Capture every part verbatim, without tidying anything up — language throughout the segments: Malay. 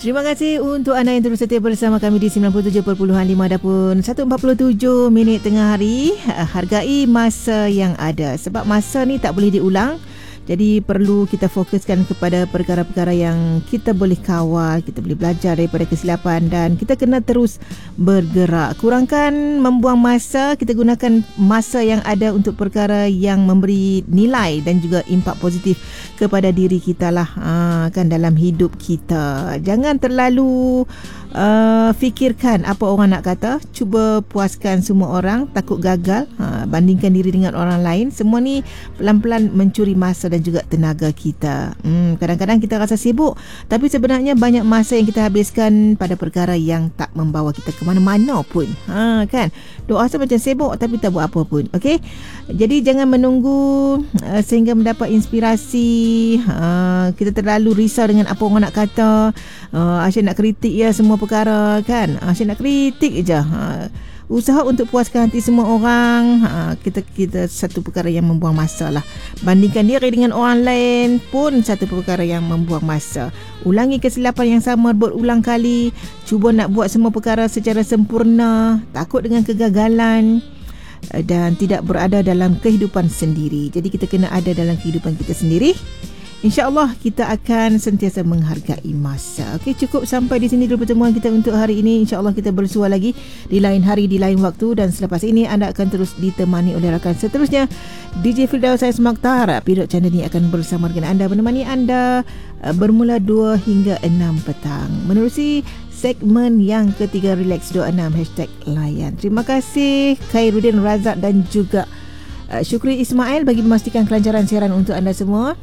Terima kasih untuk anda yang terus setia bersama kami di sembilan puluh tujuh perpuluhan lima adapun satu empat puluh tujuh minit tengah hari. Hargai masa yang ada sebab masa ni tak boleh diulang. Jadi perlu kita fokuskan kepada perkara-perkara yang kita boleh kawal, kita boleh belajar daripada kesilapan dan kita kena terus bergerak. Kurangkan membuang masa, kita gunakan masa yang ada untuk perkara yang memberi nilai dan juga impak positif kepada diri kita lah ha, kan dalam hidup kita. Jangan terlalu uh, fikirkan apa orang nak kata, cuba puaskan semua orang, takut gagal, ha, bandingkan diri dengan orang lain. Semua ni pelan-pelan mencuri masa dan juga tenaga kita. Hmm, kadang-kadang kita rasa sibuk, tapi sebenarnya banyak masa yang kita habiskan pada perkara yang tak membawa kita ke mana-mana pun. Ha, kan? Doa saya macam sibuk tapi tak buat apa pun. Okey? Jadi jangan menunggu uh, sehingga mendapat inspirasi. Uh, kita terlalu risau dengan apa orang nak kata. Uh, Asyik nak kritik ya semua perkara, kan? Asyik nak kritik je. Uh, Usaha untuk puaskan hati semua orang. ha, Kita kita satu perkara yang membuang masa lah. Bandingkan diri dengan orang lain pun satu perkara yang membuang masa. Ulangi kesilapan yang sama berulang kali. Cuba nak buat semua perkara secara sempurna. Takut dengan kegagalan dan tidak berada dalam kehidupan sendiri. Jadi kita kena ada dalam kehidupan kita sendiri. InsyaAllah kita akan sentiasa menghargai masa. Okey, cukup sampai di sini dulu pertemuan kita untuk hari ini. InsyaAllah kita bersua lagi di lain hari, di lain waktu. Dan selepas ini anda akan terus ditemani oleh rakan seterusnya D J Firdaus Sains Mokhtar. Period channel ini akan bersama dengan anda, menemani anda bermula dua hingga enam petang. Menerusi segmen yang ketiga, Relax dua puluh enam hashtag layan. Terima kasih Khairuddin Razak dan juga uh, Syukri Ismail bagi memastikan kelancaran siaran untuk anda semua.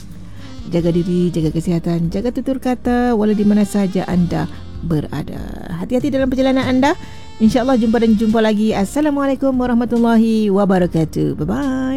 Jaga diri, jaga kesihatan, jaga tutur kata walau di mana sahaja anda berada. Hati-hati dalam perjalanan anda. InsyaAllah jumpa dan jumpa lagi. Assalamualaikum warahmatullahi wabarakatuh. Bye-bye.